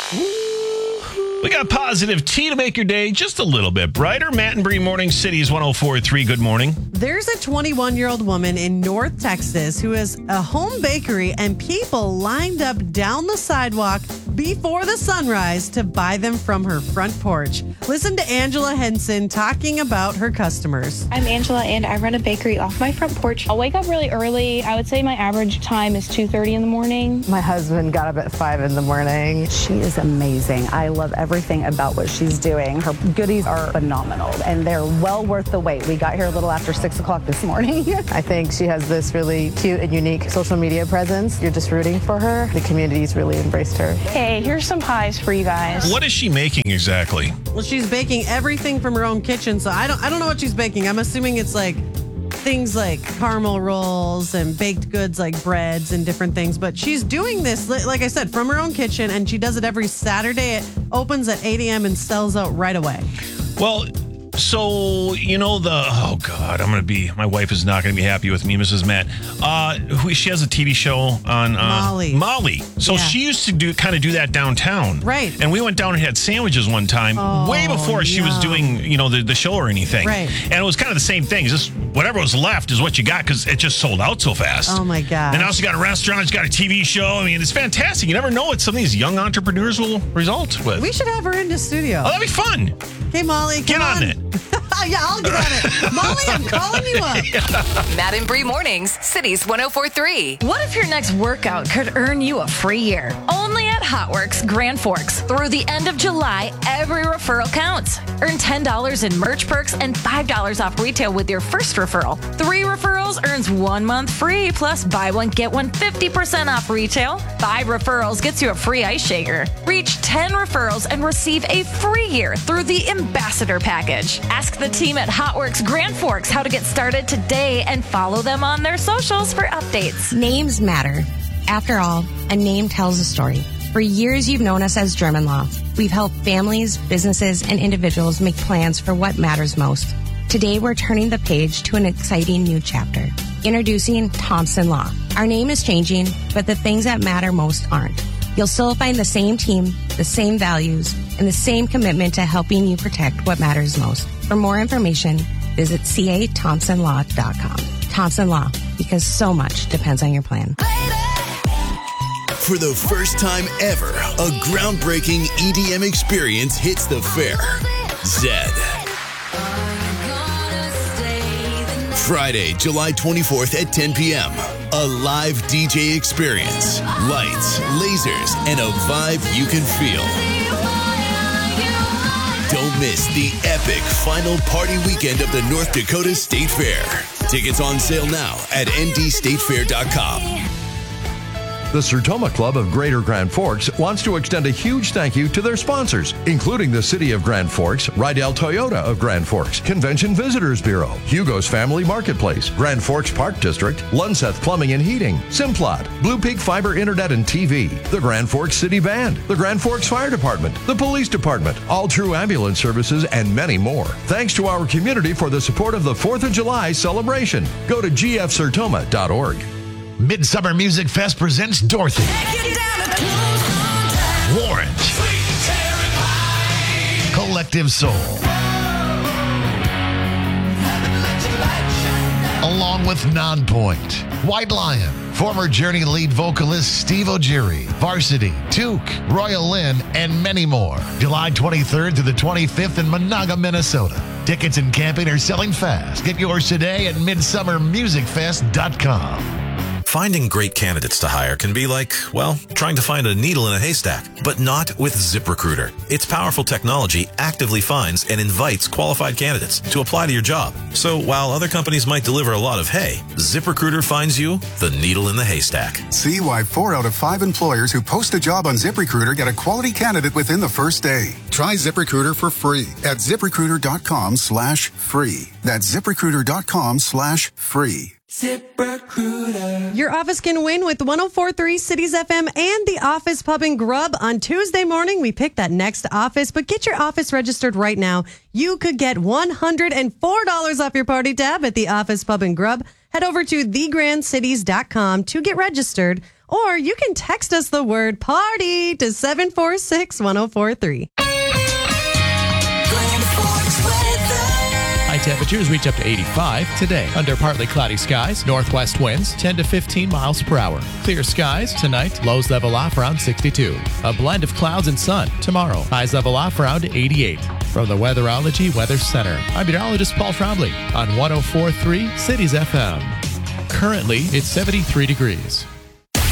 We got positive tea to make your day just a little bit brighter. Matt and Bree Morning City's 104.3. Good morning. There's a 21-year-old woman in North Texas who has a home bakery, and people lined up down the sidewalk before the sunrise to buy them from her front porch. Listen to Angela Henson talking about her customers. I'm Angela, and I run a bakery off my front porch. I'll wake up really early. I would say my average time is 2:30 in the morning. My husband got up at 5 in the morning. She is amazing. I love everything about what she's doing. Her goodies are phenomenal, and they're well worth the wait. We got here a little after 6 o'clock this morning. I think she has this really cute and unique social media presence. You're just rooting for her. The community's really embraced her. Hey, here's some pies for you guys. What is she making exactly? Well, she's baking everything from her own kitchen, so I don't know what she's baking. I'm assuming it's like things like caramel rolls and baked goods like breads and different things. But she's doing this, like I said, from her own kitchen, and she does it every Saturday. It opens at 8 a.m. and sells out right away. Well, so, my wife is not going to be happy with me, Mrs. Matt. She has a TV show on Molly. So she used to do that downtown. Right. And we went down and had sandwiches one time, way before she was doing, the show or anything. Right. And it was kind of the same thing. Just whatever was left is what you got because it just sold out so fast. Oh, my God. And now she's got a restaurant. She's got a TV show. I mean, it's fantastic. You never know what some of these young entrepreneurs will result with. We should have her in the studio. Oh, that'd be fun. Hey, Molly, get on it. Yeah, I'll get on it. Molly, I'm calling you up. Matt and Bree Mornings, Cities 104.3. What if your next workout could earn you a free year? Only at HotWorks Grand Forks. Through the end of July, every referral counts. Earn $10 in merch perks and $5 off retail with your first referral. 3 referrals earns 1 month free, plus buy one, get one 50% off retail. 5 referrals gets you a free ice shaker. Reach 10 referrals and receive a free year through the Ambassador Package. Ask the team at HotWorks Grand Forks how to get started today and follow them on their socials for updates. Names matter. After all, a name tells a story. For years, you've known us as German Law. We've helped families, businesses, and individuals make plans for what matters most. Today, we're turning the page to an exciting new chapter. Introducing Thompson Law. Our name is changing, but the things that matter most aren't. You'll still find the same team, the same values, and the same commitment to helping you protect what matters most. For more information, visit cathompsonlaw.com. Thompson Law, because so much depends on your plan. For the first time ever, a groundbreaking EDM experience hits the fair. Zedd. Friday, July 24th at 10 p.m. A live DJ experience. Lights, lasers, and a vibe you can feel. Don't miss the epic final party weekend of the North Dakota State Fair. Tickets on sale now at ndstatefair.com. The Sertoma Club of Greater Grand Forks wants to extend a huge thank you to their sponsors, including the City of Grand Forks, Rydell Toyota of Grand Forks, Convention Visitors Bureau, Hugo's Family Marketplace, Grand Forks Park District, Lunseth Plumbing and Heating, Simplot, Blue Peak Fiber Internet and TV, the Grand Forks City Band, the Grand Forks Fire Department, the Police Department, All True Ambulance Services, and many more. Thanks to our community for the support of the 4th of July celebration. Go to gfsertoma.org. Midsummer Music Fest presents Dorothy, Warrant, Collective Soul, along with Nonpoint, White Lion, former Journey lead vocalist Steve Ogiri, Varsity, Took, Royal Lynn, and many more. July 23rd to the 25th in Monaga, Minnesota. Tickets and camping are selling fast. Get yours today at midsummermusicfest.com. Finding great candidates to hire can be like, well, trying to find a needle in a haystack, but not with ZipRecruiter. Its powerful technology actively finds and invites qualified candidates to apply to your job. So while other companies might deliver a lot of hay, ZipRecruiter finds you the needle in the haystack. See why 4 out of 5 employers who post a job on ZipRecruiter get a quality candidate within the first day. Try ZipRecruiter for free at ZipRecruiter.com/free. That's ZipRecruiter.com/free. ZipRecruiter. Your office can win with 104.3 Cities FM and the Office Pub and Grub. On Tuesday morning, we pick that next office, but get your office registered right now. You could get $104 off your party tab at the Office Pub and Grub. Head over to thegrandcities.com to get registered, Or you can text us the word party to 746-1043. High temperatures reach up to 85 today. Under partly cloudy skies, northwest winds 10 to 15 miles per hour. Clear skies tonight, lows level off around 62. A blend of clouds and sun tomorrow. Highs level off around 88. From the Weatherology Weather Center, I'm meteorologist Paul Trombley on 104.3 Cities FM. Currently, it's 73 degrees.